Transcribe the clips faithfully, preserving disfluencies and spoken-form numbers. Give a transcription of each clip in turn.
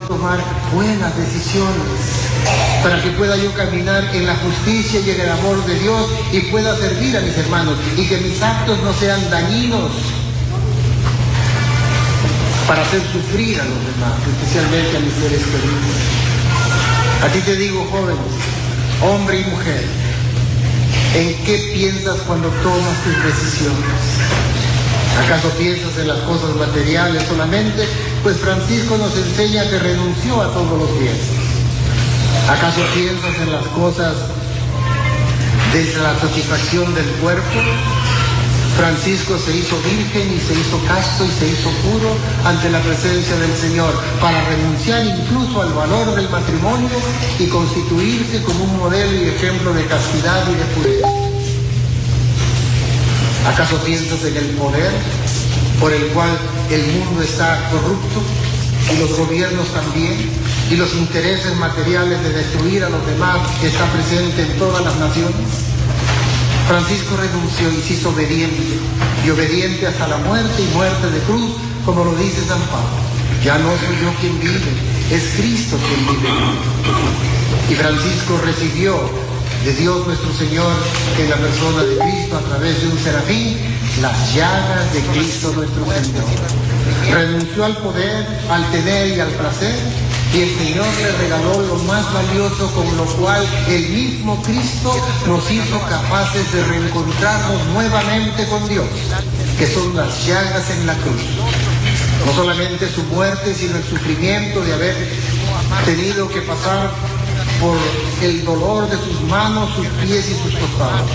tomar buenas decisiones, para que pueda yo caminar en la justicia y en el amor de Dios y pueda servir a mis hermanos y que mis actos no sean dañinos para hacer sufrir a los demás, especialmente a mis seres queridos. A ti te digo, joven, hombre y mujer, ¿en qué piensas cuando tomas tus decisiones? ¿Acaso piensas en las cosas materiales solamente? Pues Francisco nos enseña que renunció a todos los bienes. ¿Acaso piensas en las cosas de la satisfacción del cuerpo? Francisco se hizo virgen y se hizo casto y se hizo puro ante la presencia del Señor para renunciar incluso al valor del matrimonio y constituirse como un modelo y ejemplo de castidad y de pureza. ¿Acaso piensas en el poder por el cual el mundo está corrupto y los gobiernos también y los intereses materiales de destruir a los demás está presente en todas las naciones? Francisco renunció y se hizo obediente, y obediente hasta la muerte y muerte de cruz, como lo dice San Pablo. Ya no soy yo quien vive, es Cristo quien vive en mí. Y Francisco recibió de Dios nuestro Señor, en la persona de Cristo, a través de un serafín, las llagas de Cristo nuestro Señor. Renunció al poder, al tener y al placer, y el Señor le regaló lo más valioso, con lo cual el mismo Cristo nos hizo capaces de reencontrarnos nuevamente con Dios, que son las llagas en la cruz. No solamente su muerte, sino el sufrimiento de haber tenido que pasar por el dolor de sus manos, sus pies y sus costados.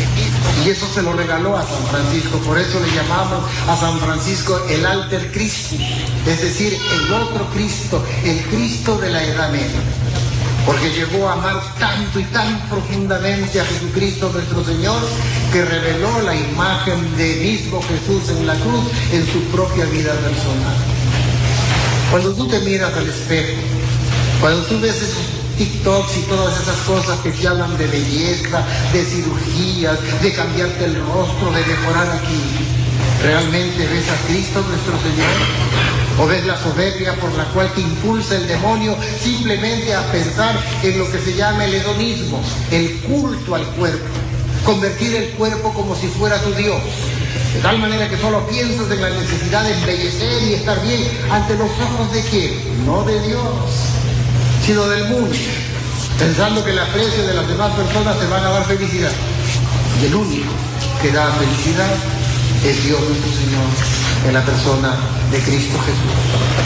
Y eso se lo regaló a San Francisco, por eso le llamamos a San Francisco el Alter Christi, es decir, el otro Cristo, el Cristo de la Edad Media, porque llegó a amar tanto y tan profundamente a Jesucristo nuestro Señor, que reveló la imagen de mismo Jesús en la cruz en su propia vida personal. Cuando tú te miras al espejo, cuando tú ves esos TikToks y todas esas cosas que te hablan de belleza, de cirugías, de cambiarte el rostro, de mejorar aquí, ¿realmente ves a Cristo nuestro Señor? ¿O ves la soberbia por la cual te impulsa el demonio simplemente a pensar en lo que se llama el hedonismo, el culto al cuerpo, convertir el cuerpo como si fuera tu Dios? De tal manera que solo piensas en la necesidad de embellecer y estar bien ante los ojos de ¿quién? No de Dios, sino del mundo, pensando que el aprecio de las demás personas te van a dar felicidad. Y el único que da felicidad es Dios nuestro Señor, en la persona de Cristo Jesús.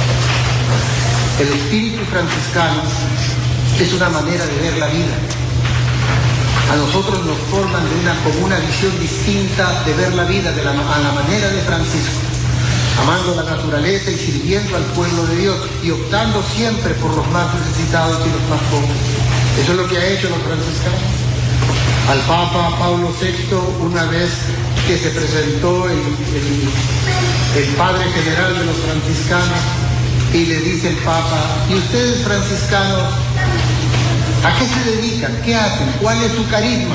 El espíritu franciscano es una manera de ver la vida. A nosotros nos forman de una, como una visión distinta de ver la vida de la, a la manera de Francisco, amando la naturaleza y sirviendo al pueblo de Dios y optando siempre por los más necesitados y los más pobres. Eso es lo que ha hecho los franciscanos. Al Papa Pablo sexto, una vez que se presentó el, el, el padre general de los franciscanos, y le dice el Papa: ¿y ustedes franciscanos a qué se dedican? ¿Qué hacen? ¿Cuál es su carisma?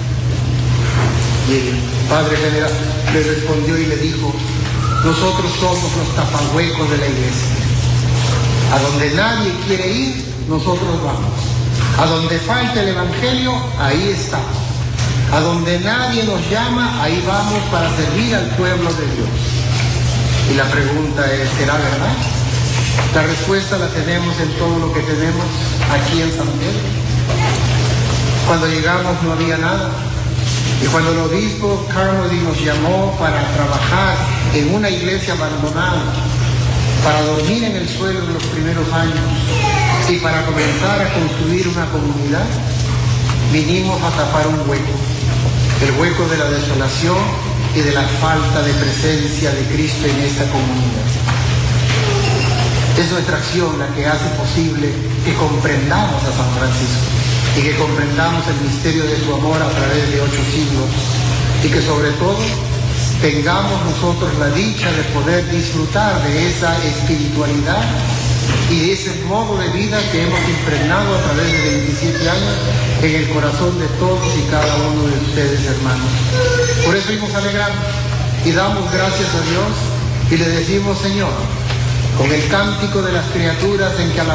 Y el padre general le respondió y le dijo: nosotros somos los tapahuecos de la iglesia. A donde nadie quiere ir, nosotros vamos. A donde falta el evangelio, ahí estamos. A donde nadie nos llama, ahí vamos para servir al pueblo de Dios. Y la pregunta es, ¿será verdad? La respuesta la tenemos en todo lo que tenemos aquí en San Pedro. Cuando llegamos no había nada. Y cuando el obispo Carmody nos llamó para trabajar en una iglesia abandonada, para dormir en el suelo en los primeros años y para comenzar a construir una comunidad, vinimos a tapar un hueco, el hueco de la desolación y de la falta de presencia de Cristo en esta comunidad. Es nuestra acción la que hace posible que comprendamos a San Francisco y que comprendamos el misterio de su amor a través de ocho siglos, y que sobre todo tengamos nosotros la dicha de poder disfrutar de esa espiritualidad y de ese modo de vida que hemos impregnado a través de veintisiete años en el corazón de todos y cada uno de ustedes, hermanos. Por eso nos alegramos y damos gracias a Dios y le decimos: Señor, con el cántico de las criaturas en que alabamos